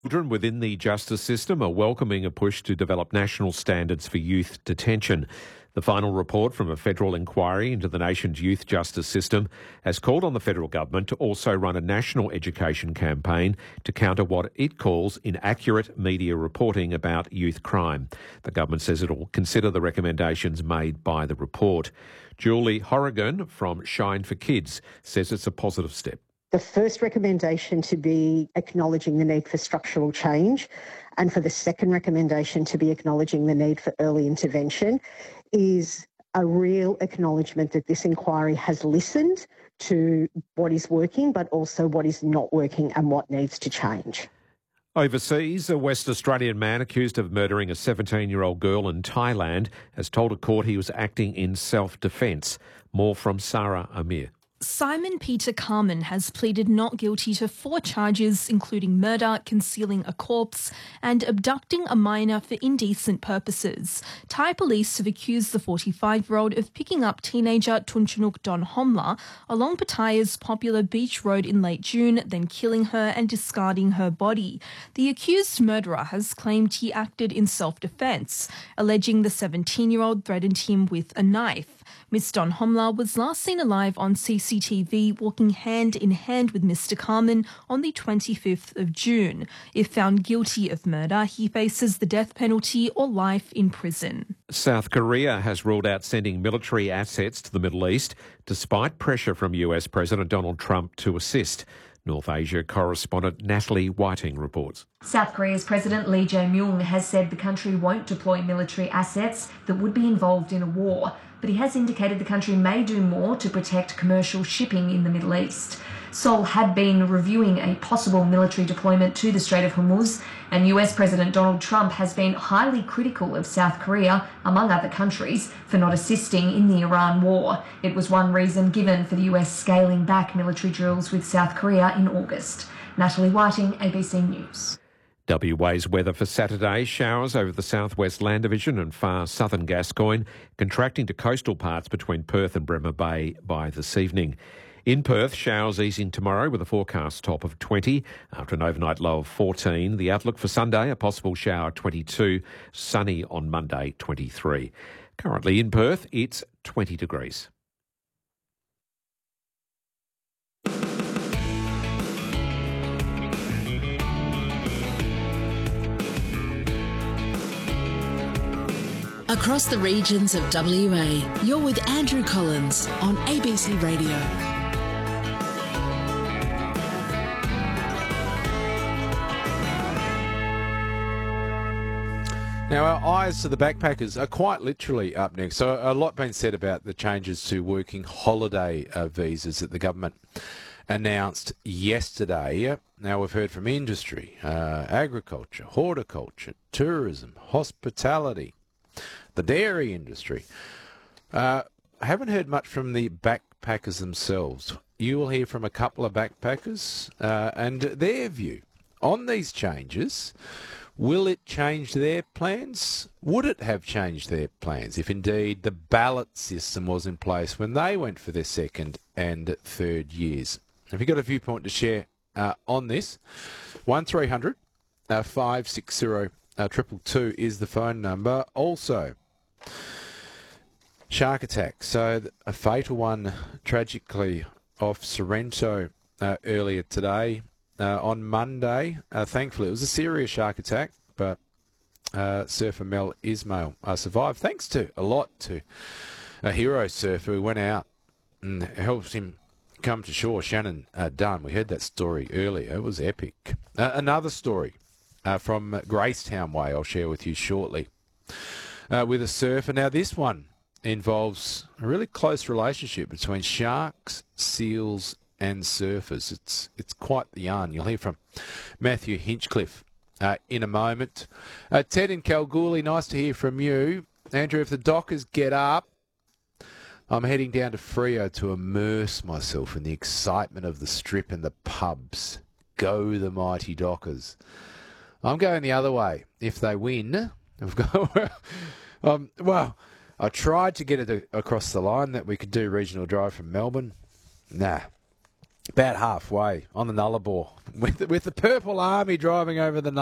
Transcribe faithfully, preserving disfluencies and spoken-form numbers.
Children within the justice system are welcoming a push to develop national standards for youth detention. The final report from a federal inquiry into the nation's youth justice system has called on the federal government to also run a national education campaign to counter what it calls inaccurate media reporting about youth crime. The government says it will consider the recommendations made by the report. Julie Horrigan from Shine for Kids says it's a positive step. The first recommendation to be acknowledging the need for structural change, and for the second recommendation to be acknowledging the need for early intervention, is a real acknowledgement that this inquiry has listened to what is working, but also what is not working and what needs to change. Overseas, a West Australian man accused of murdering a seventeen-year-old girl in Thailand has told a court he was acting in self-defence. More from Sarah Amir. Simon Peter Carman has pleaded not guilty to four charges, including murder, concealing a corpse, and abducting a minor for indecent purposes. Thai police have accused the forty-five-year-old of picking up teenager Tunchanuk Don Homla along Pattaya's popular beach road in late June, then killing her and discarding her body. The accused murderer has claimed he acted in self-defence, alleging the seventeen-year-old threatened him with a knife. Miss Don Homla was last seen alive on C C T V walking hand in hand with Mister Carman on the twenty-fifth of June. If found guilty of murder, he faces the death penalty or life in prison. South Korea has ruled out sending military assets to the Middle East, despite pressure from U S President Donald Trump to assist. North Asia correspondent Natalie Whiting reports. South Korea's President Lee Jae-myung has said the country won't deploy military assets that would be involved in a war, but he has indicated the country may do more to protect commercial shipping in the Middle East. Seoul had been reviewing a possible military deployment to the Strait of Hormuz, and U S President Donald Trump has been highly critical of South Korea, among other countries, for not assisting in the Iran war. It was one reason given for the U S scaling back military drills with South Korea in August. Natalie Whiting, A B C News. W A's weather for Saturday: showers over the southwest Land Division and far southern Gascoyne, contracting to coastal parts between Perth and Bremer Bay by this evening. In Perth, showers easing tomorrow with a forecast top of twenty after an overnight low of fourteen. The outlook for Sunday, a possible shower twenty-two, sunny on Monday twenty-three. Currently in Perth, it's twenty degrees. Across the regions of W A, you're with Andrew Collins on A B C Radio. Now, our eyes to the backpackers are quite literally up next. So a lot been said about the changes to working holiday uh, visas that the government announced yesterday. Now, we've heard from industry, uh, agriculture, horticulture, tourism, hospitality, the dairy industry. Uh, I haven't heard much from the backpackers themselves. You will hear from a couple of backpackers uh, and their view on these changes. Will it change their plans? Would it have changed their plans if indeed the ballot system was in place when they went for their second and third years? Have you got a viewpoint to share uh, on this? one three hundred five six zero two two two is the phone number. Also, shark attack. So a fatal one tragically off Sorrento uh, earlier today. Uh, on Monday, uh, thankfully, it was a serious shark attack, but uh, surfer Mel Ismail uh, survived thanks to a lot to a hero surfer who went out and helped him come to shore, Shannon uh, Dunn. We heard that story earlier. It was epic. Uh, another story uh, from Gracetown Way I'll share with you shortly uh, with a surfer. Now, this one involves a really close relationship between sharks, seals, and surfers. It's it's quite the yarn. You'll hear from Matthew Hinchcliffe uh, in a moment. Uh, Ted in Kalgoorlie, nice to hear from you. Andrew, if the Dockers get up, I'm heading down to Freo to immerse myself in the excitement of the strip and the pubs. Go the mighty Dockers. I'm going the other way. If they win, I've got, um, well, I tried to get it across the line that we could do regional drive from Melbourne. Nah. about halfway on the Nullarbor with, with the Purple Army driving over the